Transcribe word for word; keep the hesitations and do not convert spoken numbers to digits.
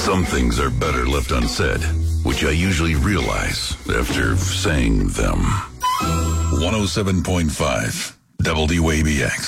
Some things are better left unsaid, which I usually realize after saying them. one oh seven point five W A B X.